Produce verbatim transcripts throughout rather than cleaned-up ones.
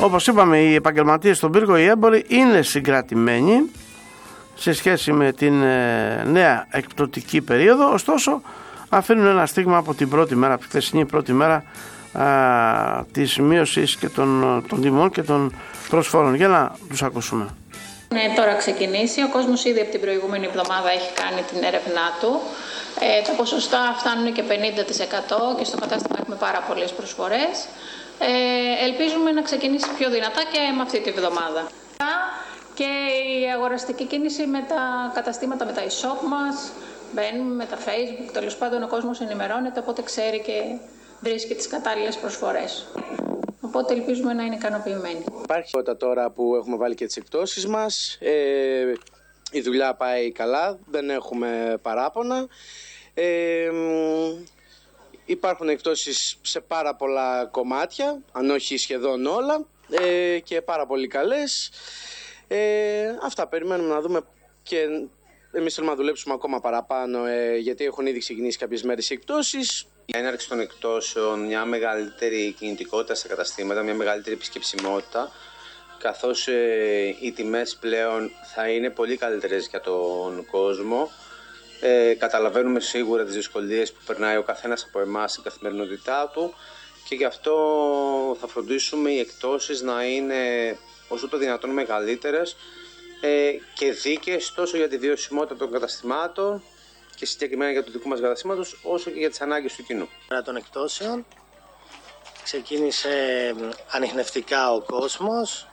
Όπως είπαμε, οι επαγγελματίες στον πύργο, οι έμποροι, είναι συγκρατημένοι σε σχέση με την νέα εκπτωτική περίοδο, ωστόσο αφήνουν ένα στίγμα από την πρώτη μέρα, από τη χθεσινή πρώτη μέρα α, της μείωσης και των, των τιμών και των προσφόρων. Για να τους ακούσουμε. Ναι, τώρα ξεκινήσει. Ο κόσμος ήδη από την προηγούμενη εβδομάδα έχει κάνει την έρευνά του. Ε, τα ποσοστά φτάνουν και πενήντα τοις εκατό και στο κατάστημα έχουμε πάρα πολλές προσφορές. Ε, ελπίζουμε να ξεκινήσει πιο δυνατά και με αυτή τη βδομάδα. Και η αγοραστική κίνηση με τα καταστήματα, με τα e-shop μας, μπαίνουμε με τα Facebook, τέλος πάντων ο κόσμος ενημερώνεται, οπότε ξέρει και βρίσκει τις κατάλληλες προσφορές. Οπότε ελπίζουμε να είναι ικανοποιημένοι. Υπάρχει τώρα που έχουμε βάλει και τις εκπτώσεις μας, ε, η δουλειά πάει καλά, δεν έχουμε παράπονα. Ε, υπάρχουν εκπτώσεις σε πάρα πολλά κομμάτια, αν όχι σχεδόν όλα, ε, και πάρα πολύ καλές. Ε, αυτά περιμένουμε να δούμε και εμείς θέλουμε να δουλέψουμε ακόμα παραπάνω, ε, γιατί έχουν ήδη ξεκινήσει κάποιες μέρες οι εκπτώσεις. Η έναρξη των εκπτώσεων, μια μεγαλύτερη κινητικότητα στα καταστήματα, μια μεγαλύτερη επισκεψιμότητα, καθώς ε, οι τιμές πλέον θα είναι πολύ καλύτερες για τον κόσμο. Ε, καταλαβαίνουμε σίγουρα τις δυσκολίες που περνάει ο καθένας από εμάς στην καθημερινότητά του και γι' αυτό θα φροντίσουμε οι εκπτώσεις να είναι όσο το δυνατόν μεγαλύτερες ε, και δίκαιες τόσο για τη βιωσιμότητα των καταστημάτων και συγκεκριμένα για το δικό μας καταστήματος, όσο και για τις ανάγκες του κοινού. Των εκπτώσεων ξεκίνησε ανιχνευτικά ο κόσμος.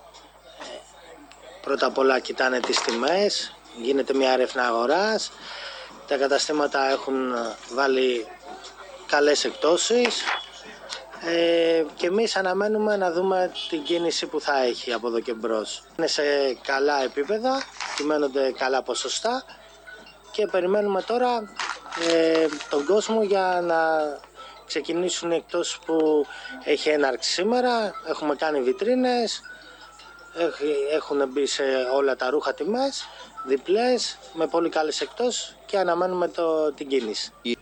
Πρώτα απ' όλα κοιτάνε τις τιμές, γίνεται μια έρευνα αγοράς. Τα καταστήματα έχουν βάλει καλές εκπτώσεις ε, και εμείς αναμένουμε να δούμε την κίνηση που θα έχει από εδώ και μπρος. Είναι σε καλά επίπεδα, κυμαίνονται καλά ποσοστά και περιμένουμε τώρα ε, τον κόσμο για να ξεκινήσουν οι εκπτώσεις που έχει έναρξη σήμερα. Έχουμε κάνει βιτρίνες, έχουν μπει σε όλα τα ρούχα τιμές, διπλές, με πολύ καλές εκπτώσεις και αναμένουμε το, την κίνηση.